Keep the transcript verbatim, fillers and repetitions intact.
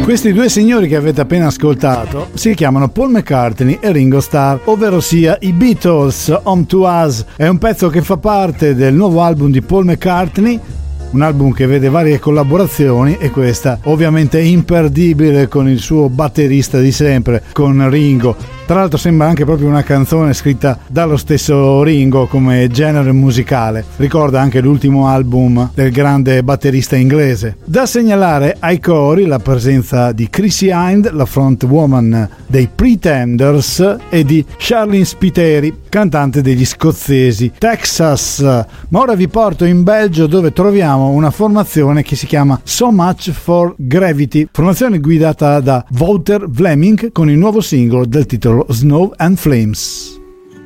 Questi due signori che avete appena ascoltato si chiamano Paul McCartney e Ringo Starr, ovvero sia i Beatles. Home to Us è un pezzo che fa parte del nuovo album di Paul McCartney, un album che vede varie collaborazioni e questa ovviamente è imperdibile con il suo batterista di sempre, con Ringo. Tra l'altro sembra anche proprio una canzone scritta dallo stesso Ringo come genere musicale. Ricorda anche l'ultimo album del grande batterista inglese. Da segnalare ai cori la presenza di Chrissie Hynde, la frontwoman dei Pretenders, e di Charlene Spiteri, cantante degli scozzesi Texas. Ma ora vi porto in Belgio, dove troviamo una formazione che si chiama So Much for Gravity, formazione guidata da Wouter Vlaming con il nuovo singolo del titolo Snow and Flames.